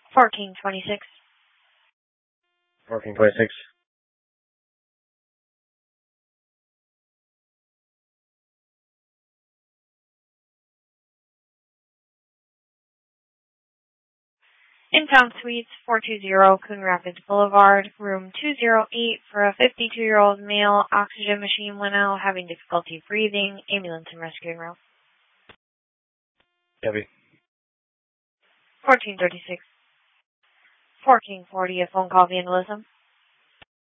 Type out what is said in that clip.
1426. 1426. In-town Suites, 420 Coon Rapids Boulevard, room 208 for a 52-year-old male. Oxygen machine went out, having difficulty breathing. Ambulance and rescue en route. Copy. 1436. 1440, a phone call vandalism.